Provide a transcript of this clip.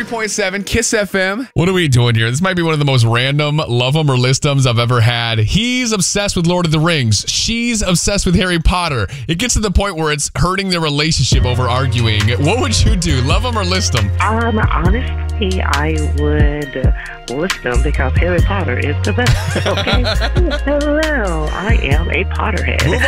101.7 Kiss FM. What are we doing here? This might be one of the most random love 'em or list 'ems I've ever had. He's obsessed with Lord of the Rings. She's obsessed with Harry Potter. It gets to the point where it's hurting their relationship over arguing. What would you do? Love 'em or list 'em? Honestly, I would list them because Harry Potter is the best. Okay. Hello, I am a Potterhead. Move